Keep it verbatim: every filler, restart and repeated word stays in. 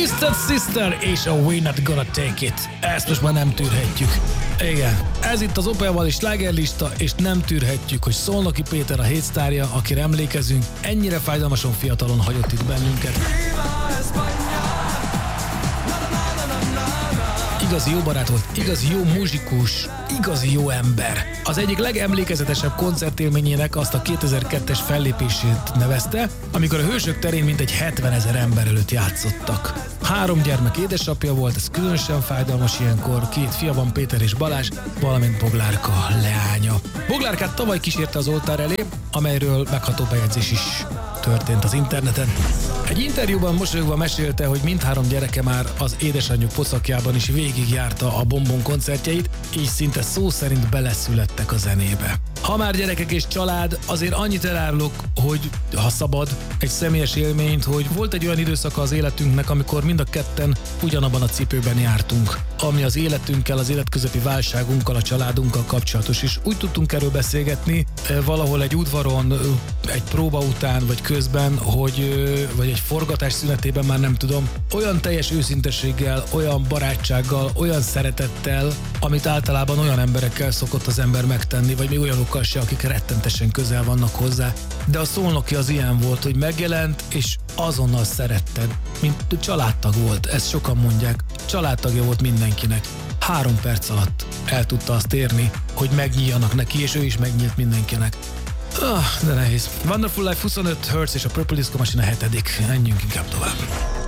Twisted Sister és a We're Not Gonna Take It. Ezt most már nem tűrhetjük. Igen, ez itt az Opelvali slágerlista, és nem tűrhetjük, hogy Szolnoki Péter a hétsztárja, akire emlékezünk, ennyire fájdalmasan fiatalon hagyott itt bennünket. Igazi jó barát volt, igazi jó muzsikus, igazi jó ember. Az egyik legemlékezetesebb koncertélményének azt a kétezer-kettes fellépését nevezte, amikor a Hősök terén mintegy hetvenezer ember előtt játszottak. Három gyermek édesapja volt, ez különösen fájdalmas ilyenkor, két fia van, Péter és Balázs, valamint Boglárka leánya. Boglárkát tavaly kísérte az oltár elé, amelyről megható bejegyzés is történt az interneten. Egy interjúban mosolyogva mesélte, hogy mindhárom gyereke már az édesanyjuk pocakjában is végigjárta a Bombon koncertjeit, így szinte szó szerint beleszülettek a zenébe. Ha már gyerekek és család, azért annyit elárulok, hogy ha szabad, egy személyes élményt, hogy volt egy olyan időszaka az életünknek, amikor mind a ketten ugyanabban a cipőben jártunk, ami az életünkkel, az életközepi válságunkkal, a családunkkal kapcsolatos, és úgy tudtunk erről beszélgetni valahol egy udvaron, egy próba után, vagy közben, hogy, vagy egy forgatás szünetében, már nem tudom, olyan teljes őszintességgel, olyan barátsággal, olyan szeretettel, amit általában olyan emberekkel szokott az ember megtenni, vagy még olyanokkal se, akik rettentesen közel vannak hozzá. De a Szolnoki az ilyen volt, hogy megjelent, és azonnal szeretted, mint családtag volt, ezt sokan mondják, családtagja volt mindenkinek. Három perc alatt el tudta azt érni, hogy megnyíljanak neki, és ő is megnyílt mindenkinek. Ah, de nehéz. Wonderful Life huszonöt Hertz és a Purple Disco Machine a hetedik. Menjünk inkább tovább.